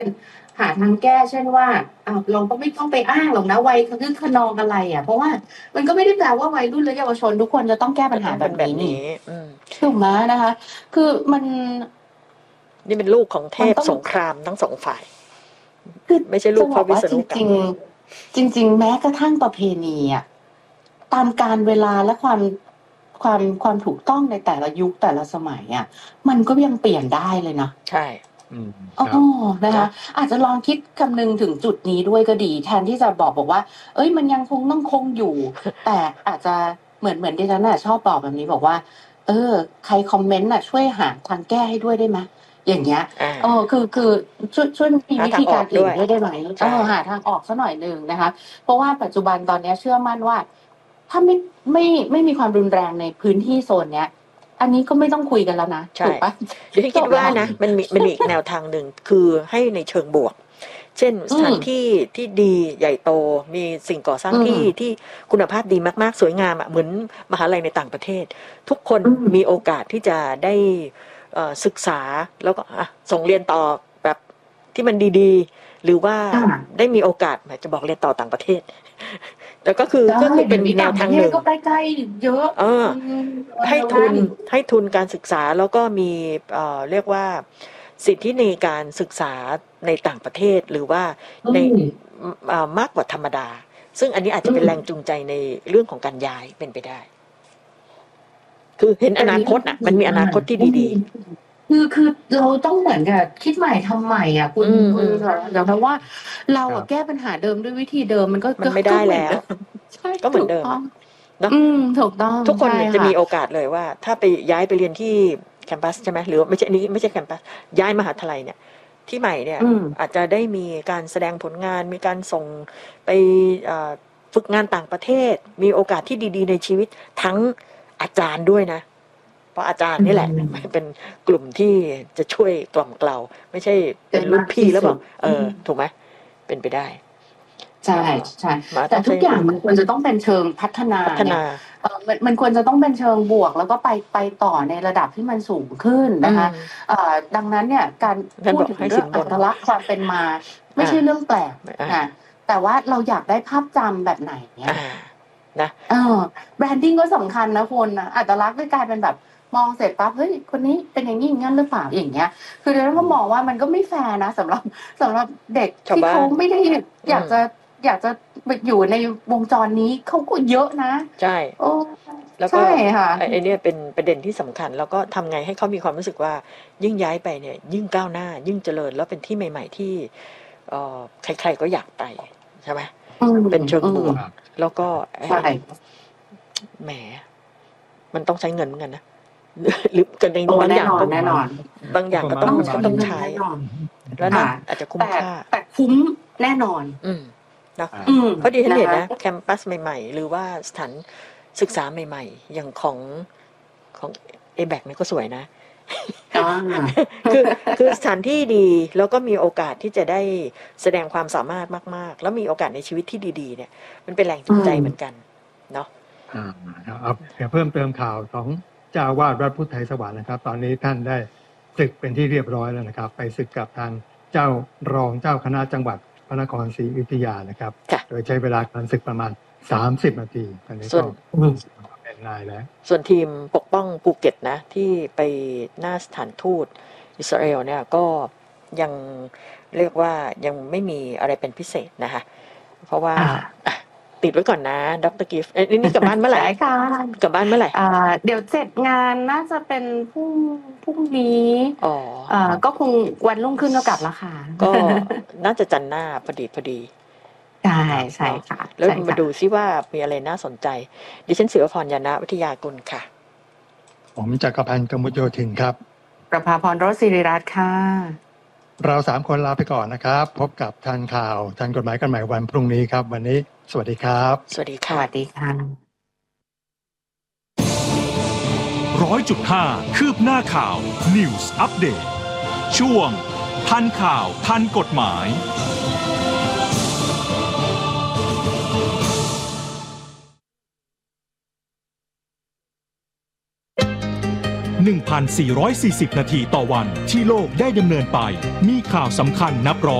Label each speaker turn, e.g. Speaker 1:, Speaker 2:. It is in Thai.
Speaker 1: หาทางแก้เช่นว่าเราก็ไม่ต้องไปอ้างหรอกนะวัยคึกคะนองอะไรเพราะว่ามันก็ไม่ได้แปลว่าวัยรุ่นและเยาวชนทุกคนจะต้องแก้ปัญหาแบบนี้นี่ถูกไหมนะคะ คือมัน
Speaker 2: นี่เป็นลูกของเทพสงครามทั้งสองฝ่าย
Speaker 1: คือ
Speaker 2: ไม่ใช่ลูกพระวิษณุกรรม
Speaker 1: จริงแม้กระทั่งประเพณีตามการเวลาและความถูกต้องในแต่ละยุคแต่ละสมัยมันก็ยังเปลี่ยนได้เลยนะ
Speaker 2: ใช่
Speaker 1: นะคะอาจจะลองคิดคำนึงถึงจุดนี้ด้วยก็ดีแทนที่จะบอกว่าเอ้ยมันยังต้องคงอยู่ แต่อาจจะเหมือนดิฉันชอบบอกแบบนี้บอกว่าใครคอมเมนต์ช่วยหาทางแก้ให้ด้วยได้ไหมอย่างเงี้ยคือช่วยมีวิธีการอื่นได้ไหมหาทางออกซะหน่อยนึงนะคะเพราะว่าปัจจุบันตอนนี้เชื่อมั่นว่าถ้าไม่มีความรุนแรงในพื้นที่โซนเนี้ยอันนี้ก็ไม่ต้องคุยกันแล้วนะถูกปะ
Speaker 2: ดิฉันคิดว่านะมันมีอีกแนวทางหนึ่งคือให้ในเชิงบวกเช่นสถานที่ที่ดีใหญ่โตมีสิ่งก่อสร้างที่คุณภาพดีมากๆสวยงามเหมือนมหาลัยในต่างประเทศทุกคนมีโอกาสที่จะได้ศึกษาแล้วก็ส่งเรียนต่อแบบที่มันดีๆหรือว่าได้มีโอกาสจะบอกเรียนต่อต่างประเทศแต่ก็คือเป็นแนวทางหนึ่ง
Speaker 1: ก็ใกล้ๆเยอะ
Speaker 2: ให้ทุนการศึกษาแล้วก็มีเรียกว่าสิทธิในการศึกษาในต่างประเทศหรือว่าในมากกว่าธรรมดาซึ่งอันนี้อาจจะเป็นแรงจูงใจในเรื่องของการย้ายเป็นไปได้คือเห็นอนาคตมันมีอนาคตที่ดี
Speaker 1: ๆคือเราต้องเหมือนกับคิดใหม่ทำใหม่คุณแต่เพราะว่าเราแก้ปัญหาเดิมด้วยวิธีเดิมมันก็
Speaker 2: ไม่ได้แล้วก็เหมือนเดิมเนาะ
Speaker 1: ถูกต้อง
Speaker 2: ทุกคนจะมีโอกาสเลยว่าถ้าไปย้ายไปเรียนที่แคมปัสใช่ไหมหรือไม่ใช่นี้ไม่ใช่แคมปัสย้ายมหาวิทยาลัยเนี่ยที่ใหม่เนี่ยอาจจะได้มีการแสดงผลงานมีการส่งไปฝึกงานต่างประเทศมีโอกาสที่ดีๆในชีวิตทั้งอาจารย์ด้วยนะเพราะอาจารย์นี่แหละเป็นกลุ่มที่จะช่วยกล่อมเกลาไม่ใช่เป็นรุ่นพี่แล้วบอกถูกไหมเป็นไปได้
Speaker 1: ใช่แต่ทุกอย่างมันควรจะต้องเป็นเชิงพัฒนามันควรจะต้องเป็นเชิงบวกแล้วก็ไปต่อในระดับที่มันสูงขึ้นนะคะดังนั้นเนี่ยการพูดถึงเรื่องอัตลักษณ์ความเป็นมาไม่ใช่เรื่องแปลกนะแต่ว่าเราอยากได้ภาพจำแบบไหนเนี่ย
Speaker 2: นะ
Speaker 1: แบรนดิ้งก็สำคัญนะคนอัตลักษณ์ก็กลายเป็นแบบมองเสร็จปั๊บเฮ้ยคนนี้เป็นอย่างนี้งั้นหรือเปล่าอย่างเงี้ยคือเราก็มองว่ามันก็ไม่แฟร์นะสำหรับเด็กที่เขาไม่ได้อยากจะอยู่ในวงจรนี้เขาก็เยอะนะ
Speaker 2: ใช่แล้วก็ไอ้นี่เป็นประเด็นที่สำคัญแล้วก็ทำไงให้เขามีความรู้สึกว่ายิ่งย้ายไปเนี่ยยิ่งก้าวหน้ายิ่งเจริญแล้วเป็นที่ใหม่ๆที่ใครๆก็อยากไปใช่ไหมเป็นเชิงบวกแล้วก็แหมมันต้องใช้เงินเหมือนกันนะหรือกันในบางอย่างก็บางอย่างก็ต้องใช้แล้วนะอาจจะคุ้มค่า
Speaker 1: แต่คุ้มแน่นอน
Speaker 2: นะเพราะดิฉันเห็นนะแคมปัสใหม่ๆหรือว่าสถานศึกษาใหม่ๆอย่างของเอแบกนี่ก็สวยนะคือสถานที่ดีแล้วก็มีโอกาสที่จะได้แสดงความสามารถมากๆแล้วมีโอกาสในชีวิตที่ดีๆเนี่ยมันเป็นแรงจูงใจเหมือนกันเนาะ
Speaker 3: เพิ่มเติมข่าวของเจ้าอาวาสวัดพุทธไทยสวรรค์นะครับตอนนี้ท่านได้ศึกเป็นที่เรียบร้อยแล้วนะครับไปศึกกับทางเจ้ารองเจ้าคณะจังหวัดพระนครศรีอยุธยานะครับโดยใช้เวลาการศึกประมาณ30 นาทีตอนนี้ก็เป็นนายแล้ว
Speaker 2: ส่วนทีมปกป้องภูเก็ตนะที่ไปหน้าสถานทูตอิสราเอลเนี่ยก็ยังเรียกว่ายังไม่มีอะไรเป็นพิเศษนะคะเพราะว่าติดไว้ก่อนนะดร.กิฟต์นี่กลับบ้านเมื่อไหร่กลับบ้านเมื่อไหร่
Speaker 1: เดี๋ยวเสร็จงานน่าจะเป็นพรุ่งนี้ก็คงวันรุ่งขึ้นก็กลับแล้วค่ะ
Speaker 2: ก็น่าจะจันทร์หน้าพอดี
Speaker 1: ใช่ค่ะ
Speaker 2: แล้วมาดูซิว่ามีอะไรน่าสนใจดิฉันศิวพร ยานะวิทยากุลค่ะ
Speaker 3: ผมจักรพันธ์ กมลโยธินครับ
Speaker 1: ประภาพร โรจน์ศิริรัตน์ค่ะ
Speaker 3: เรา3 คนลาไปก่อนนะครับพบกับทันข่าวทันกฎหมายกันใหม่วันพรุ่งนี้ครับวันนี้สวัสดีครับ
Speaker 2: สวัสดีค่ะ
Speaker 1: สวัสดีค่ะ
Speaker 4: 100.5 คืบหน้าข่าว News Update ช่วงทันข่าวทันกฎหมาย 1,440 นาทีต่อวันที่โลกได้ดำเนินไป มีข่าวสำคัญนับร้อย